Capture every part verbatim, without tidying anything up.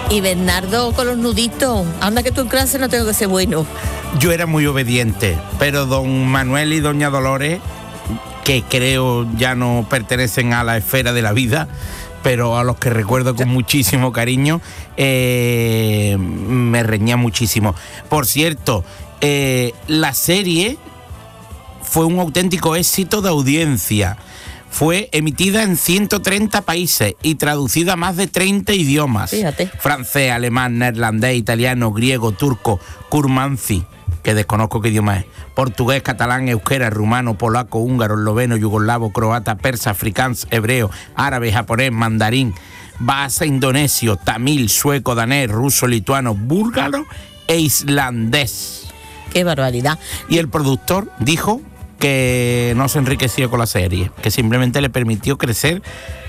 Y Bernardo con los nuditos. Anda que tú en clase no tengo que ser bueno. Yo era muy obediente, pero don Manuel y doña Dolores, que creo ya no pertenecen a la esfera de la vida, pero a los que recuerdo con muchísimo cariño, eh, me reñía muchísimo. Por cierto, eh, la serie fue un auténtico éxito de audiencia. Fue emitida en ciento treinta países y traducida a más de treinta idiomas. Fíjate. Francés, alemán, neerlandés, italiano, griego, turco, kurmanzi, que desconozco qué idioma es, portugués, catalán, euskera, rumano, polaco, húngaro, esloveno, yugoslavo, croata, persa, afrikáans, hebreo, árabe, japonés, mandarín, bahasa, indonesio, tamil, sueco, danés, ruso, lituano, búlgaro e islandés. ¡Qué barbaridad! Y el productor dijo que no se enriqueció con la serie, que simplemente le permitió crecer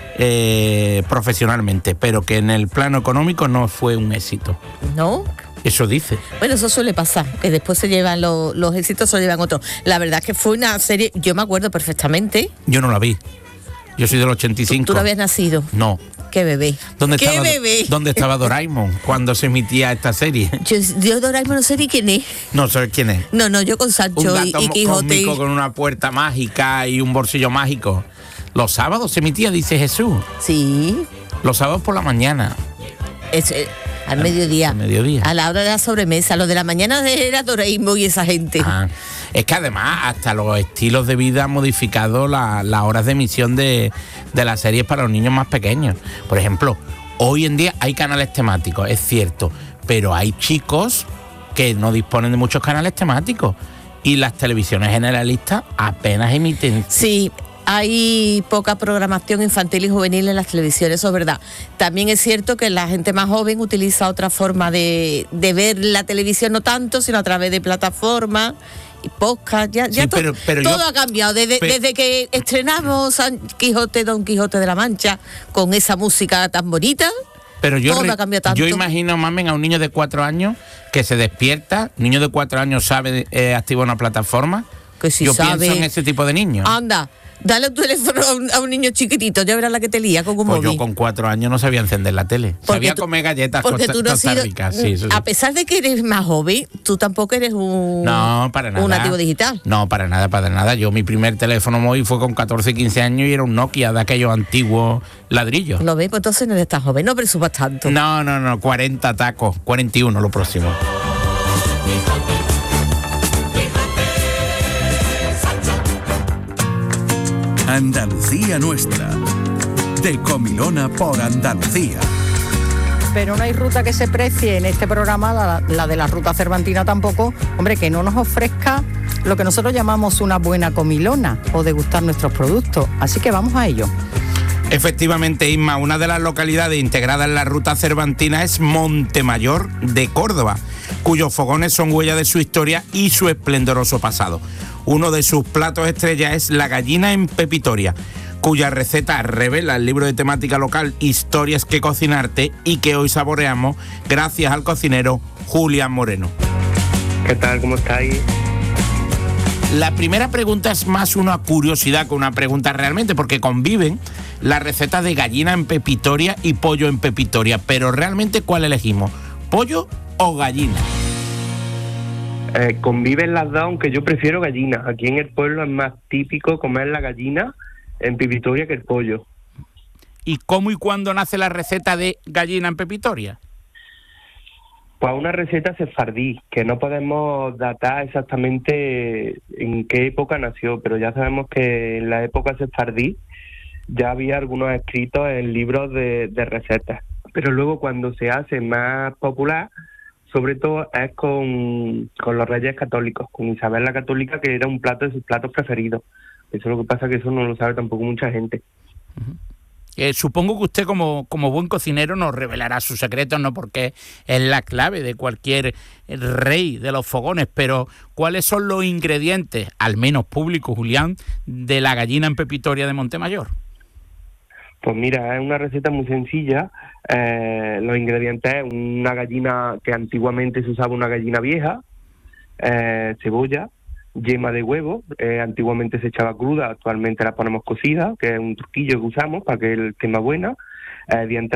eh, profesionalmente, pero que en el plano económico no fue un éxito. ¿No? Eso dice. Bueno, eso suele pasar, que después se llevan los, los éxitos, se llevan otros. La verdad es que fue una serie, yo me acuerdo perfectamente. Yo no la vi. Yo soy del ochenta y cinco. ¿Tú, tú no habías nacido? No. ¡Qué bebé! ¿Dónde ¡Qué estaba, bebé! ¿Dónde estaba Doraemon cuando se emitía esta serie? Yo, yo Doraemon no sé ni quién es. No sé quién es. No, no, yo con Sancho Un gato y, y Quijote. cósmico con una puerta mágica y un bolsillo mágico. Los sábados se emitía, dice Jesús. Sí. Los sábados por la mañana. Es, eh, al mediodía. Al mediodía. A la hora de la sobremesa. Lo de la mañana era Doraemon y esa gente. Ah, es que además hasta los estilos de vida han modificado la, las horas de emisión de, de las series para los niños más pequeños. Por ejemplo, hoy en día hay canales temáticos, es cierto, pero hay chicos que no disponen de muchos canales temáticos y las televisiones generalistas apenas emiten. Sí. Hay poca programación infantil y juvenil en las televisiones, eso es verdad. También es cierto que la gente más joven utiliza otra forma de, de ver la televisión, no tanto, sino a través de plataformas y podcast. Ya, ya sí, to, pero, pero todo yo, ha cambiado. Desde, pero, desde que estrenamos San Quijote, Don Quijote de la Mancha, con esa música tan bonita, pero yo, todo re, ha cambiado tanto. Yo imagino, mamen, a un niño de cuatro años que se despierta, un niño de cuatro años sabe eh, activar una plataforma. Que si yo sabe, pienso en ese tipo de niños. Anda. Dale tu teléfono a un, a un niño chiquitito, ya verás la que te lía con un pues móvil. Yo con cuatro años no sabía encender la tele. Porque sabía tú, comer galletas porque costa, tú no has sido, ricas. Sí, eso sí. A pesar de que eres más joven, tú tampoco eres un, no, para nada. un nativo digital. No, para nada, para nada. Yo mi primer teléfono móvil fue con catorce, quince años y era un Nokia de aquellos antiguos ladrillos. ¿Lo ves? Pues entonces no eres tan joven, no presumas tanto. No, no, no, cuarenta tacos, cuarenta y uno lo próximo. Andalucía Nuestra, de Comilona por Andalucía. Pero no hay ruta que se precie en este programa, la, la de la ruta cervantina tampoco, hombre, que no nos ofrezca lo que nosotros llamamos una buena comilona o degustar nuestros productos. Así que vamos a ello. Efectivamente, Isma, una de las localidades integradas en la ruta cervantina es Montemayor de Córdoba, cuyos fogones son huella de su historia y su esplendoroso pasado. Uno de sus platos estrella es la gallina en pepitoria, cuya receta revela el libro de temática local Historias que cocinarte y que hoy saboreamos gracias al cocinero Julián Moreno. ¿Qué tal? ¿Cómo estáis? La primera pregunta es más una curiosidad que una pregunta realmente, porque conviven la receta de gallina en pepitoria y pollo en pepitoria, pero realmente ¿cuál elegimos? ¿Pollo o gallina? Eh, conviven las dos, aunque yo prefiero gallina. Aquí en el pueblo es más típico comer la gallina en pepitoria que el pollo. ¿Y cómo y cuándo nace la receta de gallina en pepitoria? Pues una receta sefardí, que no podemos datar exactamente en qué época nació, pero ya sabemos que en la época sefardí ya había algunos escritos en libros de, de recetas. Pero luego cuando se hace más popular, sobre todo es con, con los Reyes Católicos, con Isabel la Católica, que era un plato de sus platos preferidos. Eso es lo que pasa, que eso no lo sabe tampoco mucha gente. Uh-huh. Eh, supongo que usted como, como buen cocinero nos revelará sus secretos, ¿no? Porque es la clave de cualquier rey de los fogones, pero ¿cuáles son los ingredientes, al menos públicos, Julián, de la gallina en pepitoria de Montemayor? Pues mira, es una receta muy sencilla. Eh, los ingredientes es una gallina que antiguamente se usaba, una gallina vieja, eh, cebolla, yema de huevo, eh, antiguamente se echaba cruda, actualmente la ponemos cocida, que es un truquillo que usamos para que el tema buena, eh, dientes